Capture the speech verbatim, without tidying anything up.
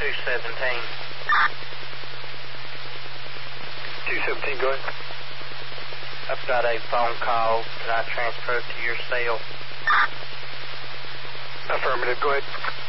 two seventeen. two seventeen, go ahead. I've got a phone call. Can I transfer it to your cell? Affirmative, go ahead.